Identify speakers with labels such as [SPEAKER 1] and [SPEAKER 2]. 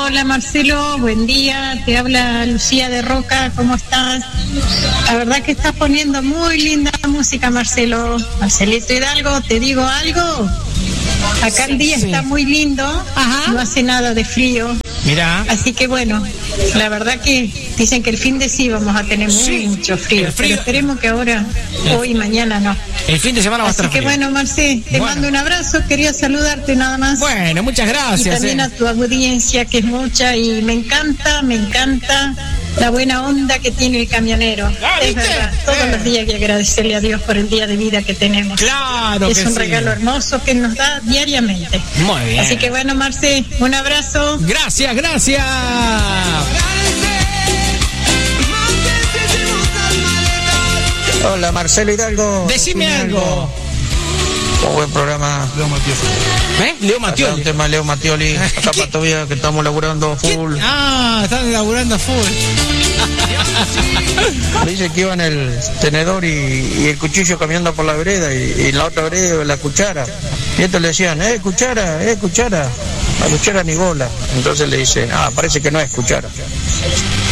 [SPEAKER 1] Hola Marcelo, buen día, te habla Lucía de Roca, ¿cómo estás? La verdad que estás poniendo muy linda música, Marcelo. Marcelito Hidalgo, ¿te digo algo? Acá el día está muy lindo, no hace nada de frío.
[SPEAKER 2] Mirá.
[SPEAKER 1] Así que bueno, la verdad que dicen que el fin de sí vamos a tener mucho frío, pero esperemos que ahora, hoy y mañana no.
[SPEAKER 2] El fin de semana va a estar
[SPEAKER 1] Así que
[SPEAKER 2] frío.
[SPEAKER 1] bueno, Marcé, te mando un abrazo, quería saludarte nada más.
[SPEAKER 2] Bueno, muchas gracias.
[SPEAKER 1] Y también a tu audiencia, que es mucha, y me encanta la buena onda que tiene el camionero. Es verdad, todos los días hay que agradecerle a Dios por el día de vida que tenemos.
[SPEAKER 2] Claro
[SPEAKER 1] es
[SPEAKER 2] que
[SPEAKER 1] un
[SPEAKER 2] sí.
[SPEAKER 1] regalo hermoso que nos da diariamente.
[SPEAKER 2] Muy bien.
[SPEAKER 1] Así que bueno, Marce, un abrazo.
[SPEAKER 2] Gracias.
[SPEAKER 3] Hola, Marcelo Hidalgo.
[SPEAKER 2] Decime algo.
[SPEAKER 3] Un buen programa.
[SPEAKER 2] Leo Mattioli.
[SPEAKER 3] Un tema Leo Mattioli. Acá para todavía que estamos laburando full.
[SPEAKER 2] Están laburando full.
[SPEAKER 3] Dice que iba en el tenedor y el cuchillo caminando por la vereda y en la otra vereda la cuchara. Y estos le decían, cuchara. La cuchara ni bola. Entonces le dice, parece que no es cuchara.